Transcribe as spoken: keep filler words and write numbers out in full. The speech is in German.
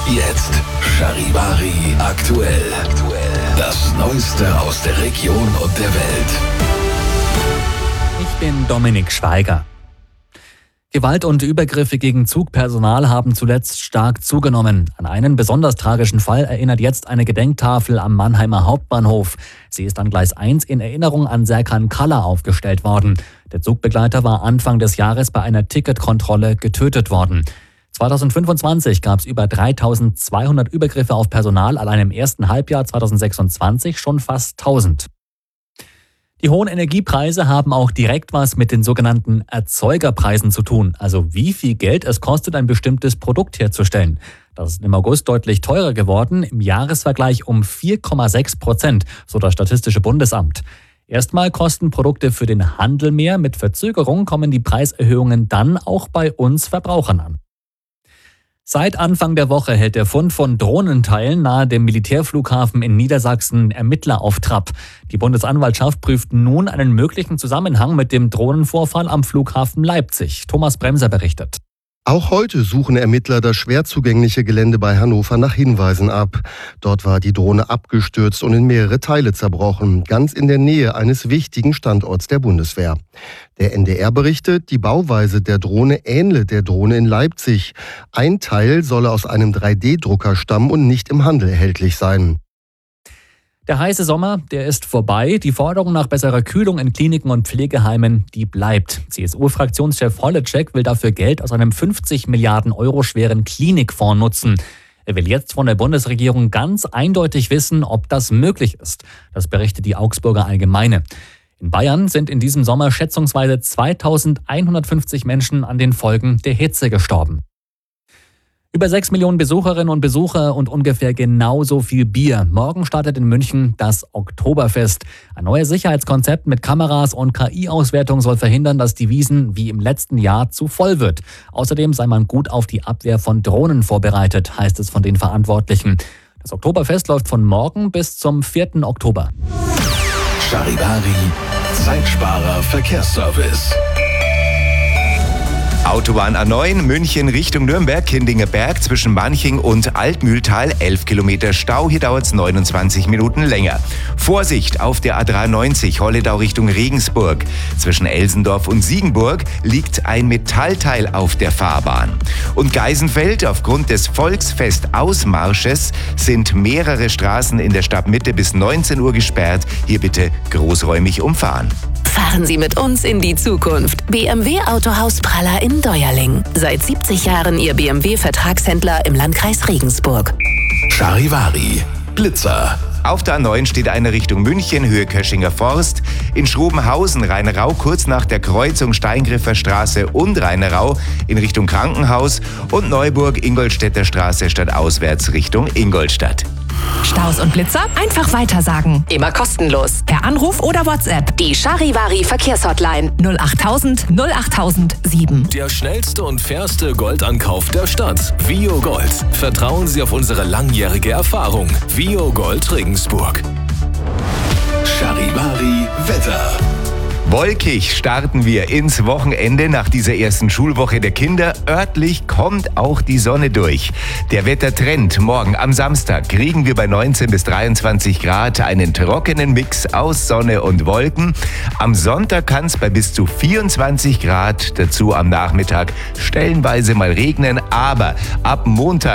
Jetzt Charivari aktuell. Das Neueste aus der Region und der Welt. Ich bin Dominik Schweiger. Gewalt und Übergriffe gegen Zugpersonal haben zuletzt stark zugenommen. An einen besonders tragischen Fall erinnert jetzt eine Gedenktafel am Mannheimer Hauptbahnhof. Sie ist an Gleis eins in Erinnerung an Serkan Kalla aufgestellt worden. Der Zugbegleiter war Anfang des Jahres bei einer Ticketkontrolle getötet worden. zweitausendfünfundzwanzig gab es über dreitausendzweihundert Übergriffe auf Personal, allein im ersten Halbjahr zweitausendsechsundzwanzig schon fast tausend. Die hohen Energiepreise haben auch direkt was mit den sogenannten Erzeugerpreisen zu tun, also wie viel Geld es kostet, ein bestimmtes Produkt herzustellen. Das ist im August deutlich teurer geworden, im Jahresvergleich um vier Komma sechs Prozent, so das Statistische Bundesamt. Erstmal kosten Produkte für den Handel mehr, mit Verzögerung kommen die Preiserhöhungen dann auch bei uns Verbrauchern an. Seit Anfang der Woche hält der Fund von Drohnenteilen nahe dem Militärflughafen in Niedersachsen Ermittler auf Trab. Die Bundesanwaltschaft prüft nun einen möglichen Zusammenhang mit dem Drohnenvorfall am Flughafen Leipzig. Thomas Bremser berichtet. Auch heute suchen Ermittler das schwer zugängliche Gelände bei Hannover nach Hinweisen ab. Dort war die Drohne abgestürzt und in mehrere Teile zerbrochen, ganz in der Nähe eines wichtigen Standorts der Bundeswehr. Der N D R berichtet, die Bauweise der Drohne ähnle der Drohne in Leipzig. Ein Teil solle aus einem drei D Drucker stammen und nicht im Handel erhältlich sein. Der heiße Sommer, der ist vorbei. Die Forderung nach besserer Kühlung in Kliniken und Pflegeheimen, die bleibt. C S U-Fraktionschef Holleczek will dafür Geld aus einem fünfzig Milliarden Euro schweren Klinikfonds nutzen. Er will jetzt von der Bundesregierung ganz eindeutig wissen, ob das möglich ist. Das berichtet die Augsburger Allgemeine. In Bayern sind in diesem Sommer schätzungsweise zweitausendeinhundertfünfzig Menschen an den Folgen der Hitze gestorben. Über sechs Millionen Besucherinnen und Besucher und ungefähr genauso viel Bier. Morgen startet in München das Oktoberfest. Ein neues Sicherheitskonzept mit Kameras und K I-Auswertung soll verhindern, dass die Wiesn wie im letzten Jahr zu voll wird. Außerdem sei man gut auf die Abwehr von Drohnen vorbereitet, heißt es von den Verantwortlichen. Das Oktoberfest läuft von morgen bis zum vierten Oktober. Charivari, Zeitsparer Verkehrsservice. Autobahn A neun, München Richtung Nürnberg, Kindinger Berg zwischen Manching und Altmühltal, elf Kilometer Stau, hier dauert es neunundzwanzig Minuten länger. Vorsicht auf der A dreiundneunzig, Holledau Richtung Regensburg. Zwischen Elsendorf und Siegenburg liegt ein Metallteil auf der Fahrbahn. Und Geisenfeld, aufgrund des Volksfest-Ausmarsches sind mehrere Straßen in der Stadtmitte bis neunzehn Uhr gesperrt. Hier bitte großräumig umfahren. Fahren Sie mit uns in die Zukunft. B M W Autohaus Praller in Deuerling. Seit siebzig Jahren Ihr B M W-Vertragshändler im Landkreis Regensburg. Charivari, Blitzer. Auf der A neun steht eine Richtung München, Höhe Köschinger Forst. In Schrobenhausen, Rheinau, kurz nach der Kreuzung Steingriffer Straße und Rheinau in Richtung Krankenhaus. Und Neuburg, Ingolstädter Straße stadtauswärts Richtung Ingolstadt. Staus und Blitzer einfach weitersagen. Immer kostenlos. Per Anruf oder WhatsApp. Die Charivari Verkehrshotline null achttausend null achttausend sieben. Der schnellste und fairste Goldankauf der Stadt. Vio Gold. Vertrauen Sie auf unsere langjährige Erfahrung. Vio Gold Regensburg. Charivari Wetter. Wolkig starten wir ins Wochenende nach dieser ersten Schulwoche der Kinder. Örtlich kommt auch die Sonne durch. Der Wettertrend: morgen am Samstag kriegen wir bei neunzehn bis dreiundzwanzig Grad einen trockenen Mix aus Sonne und Wolken. Am Sonntag kann es bei bis zu vierundzwanzig Grad, dazu am Nachmittag stellenweise mal regnen, aber ab Montag